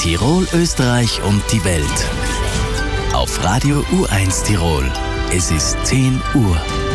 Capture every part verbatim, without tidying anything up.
Tirol, Österreich und die Welt. Auf Radio U eins Tirol. Es ist zehn Uhr.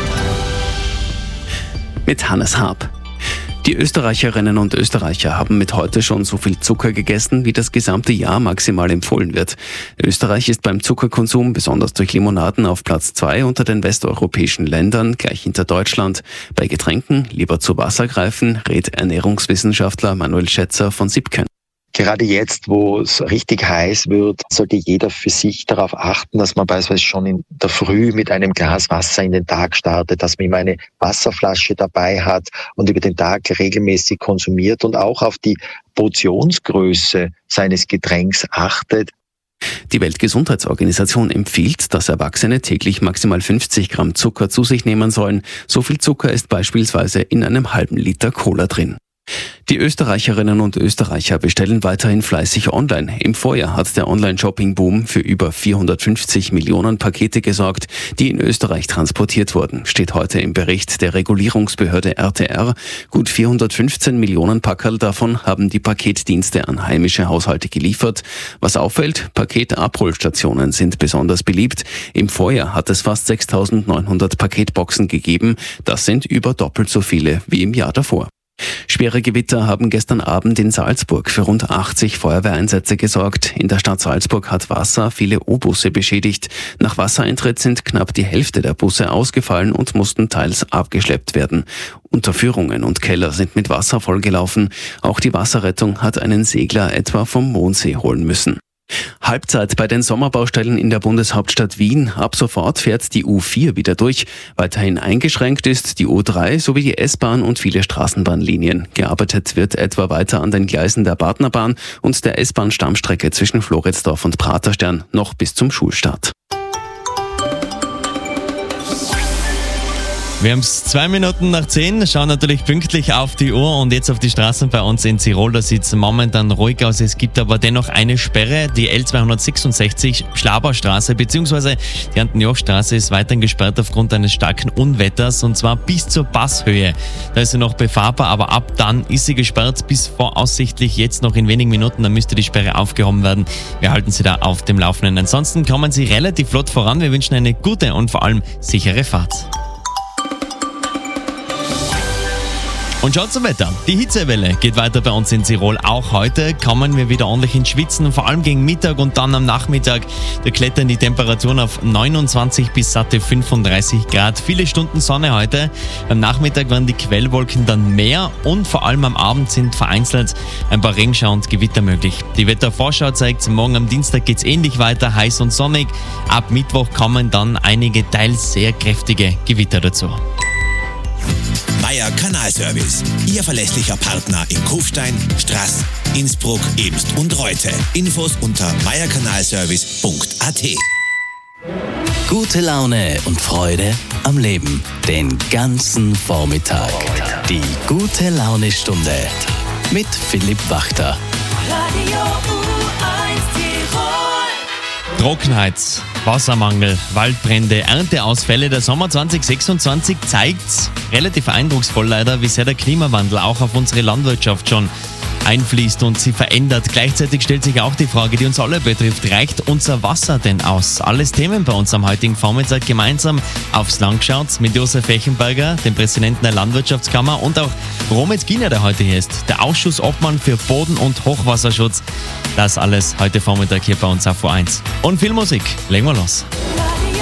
Mit Hannes Haab. Die Österreicherinnen und Österreicher haben mit heute schon so viel Zucker gegessen, wie das gesamte Jahr maximal empfohlen wird. Österreich ist beim Zuckerkonsum, besonders durch Limonaden, auf Platz zwei unter den westeuropäischen Ländern, gleich hinter Deutschland. Bei Getränken lieber zu Wasser greifen, rät Ernährungswissenschaftler Manuel Schätzer von Sipken. Gerade jetzt, wo es richtig heiß wird, sollte jeder für sich darauf achten, dass man beispielsweise schon in der Früh mit einem Glas Wasser in den Tag startet, dass man immer eine Wasserflasche dabei hat und über den Tag regelmäßig konsumiert und auch auf die Portionsgröße seines Getränks achtet. Die Weltgesundheitsorganisation empfiehlt, dass Erwachsene täglich maximal fünfzig Gramm Zucker zu sich nehmen sollen. So viel Zucker ist beispielsweise in einem halben Liter Cola drin. Die Österreicherinnen und Österreicher bestellen weiterhin fleißig online. Im Vorjahr hat der Online-Shopping-Boom für über vierhundertfünfzig Millionen Pakete gesorgt, die in Österreich transportiert wurden, steht heute im Bericht der Regulierungsbehörde R T R. Gut vierhundertfünfzehn Millionen Packerl davon haben die Paketdienste an heimische Haushalte geliefert. Was auffällt, Paketabholstationen sind besonders beliebt. Im Vorjahr hat es fast sechstausendneunhundert Paketboxen gegeben. Das sind über doppelt so viele wie im Jahr davor. Schwere Gewitter haben gestern Abend in Salzburg für rund achtzig Feuerwehreinsätze gesorgt. In der Stadt Salzburg hat Wasser viele O-Busse beschädigt. Nach Wassereintritt sind knapp die Hälfte der Busse ausgefallen und mussten teils abgeschleppt werden. Unterführungen und Keller sind mit Wasser vollgelaufen. Auch die Wasserrettung hat einen Segler etwa vom Mondsee holen müssen. Halbzeit bei den Sommerbaustellen in der Bundeshauptstadt Wien. Ab sofort fährt die U vier wieder durch. Weiterhin eingeschränkt ist die U drei sowie die S-Bahn und viele Straßenbahnlinien. Gearbeitet wird etwa weiter an den Gleisen der Partnerbahn und der S-Bahn-Stammstrecke zwischen Floridsdorf und Praterstern noch bis zum Schulstart. Wir haben es zwei Minuten nach zehn, schauen natürlich pünktlich auf die Uhr und jetzt auf die Straßen bei uns in Tirol. Da sieht es momentan ruhig aus. Es gibt aber dennoch eine Sperre. Die L zweihundertsechsundsechzig Schlaberstraße bzw. die Anton-Joch-Straße ist weiterhin gesperrt aufgrund eines starken Unwetters und zwar bis zur Passhöhe. Da ist sie noch befahrbar, aber ab dann ist sie gesperrt bis voraussichtlich jetzt noch in wenigen Minuten. Dann müsste die Sperre aufgehoben werden. Wir halten Sie da auf dem Laufenden. Ansonsten kommen Sie relativ flott voran. Wir wünschen eine gute und vor allem sichere Fahrt. Und schaut zum Wetter. Die Hitzewelle geht weiter bei uns in Tirol. Auch heute kommen wir wieder ordentlich ins Schwitzen, vor allem gegen Mittag und dann am Nachmittag. Da klettern die Temperaturen auf neunundzwanzig bis satte fünfunddreißig Grad. Viele Stunden Sonne heute. Am Nachmittag werden die Quellwolken dann mehr und vor allem am Abend sind vereinzelt ein paar Regenschauer und Gewitter möglich. Die Wettervorschau zeigt, morgen am Dienstag geht es ähnlich weiter, heiß und sonnig. Ab Mittwoch kommen dann einige teils sehr kräftige Gewitter dazu. Meier Kanalservice, Ihr verlässlicher Partner in Kufstein, Straß, Innsbruck, Eemst und Reute. Infos unter meier kanalservice punkt a t. Gute Laune und Freude am Leben. Den ganzen Vormittag. Die gute Laune-Stunde mit Philipp Wachter. Radio U eins Tirol. Trockenheit, Wassermangel, Waldbrände, Ernteausfälle. Der Sommer zwanzig sechsundzwanzig zeigt relativ eindrucksvoll leider, wie sehr der Klimawandel auch auf unsere Landwirtschaft schon einfließt und sie verändert. Gleichzeitig stellt sich auch die Frage, die uns alle betrifft, reicht unser Wasser denn aus? Alles Themen bei uns am heutigen Vormittag gemeinsam aufs Land geschaut mit Josef Fechenberger, dem Präsidenten der Landwirtschaftskammer und auch Romit Giener, der heute hier ist, der Ausschussobmann für Boden- und Hochwasserschutz. Das alles heute Vormittag hier bei uns auf U eins. Und viel Musik. Legen wir los.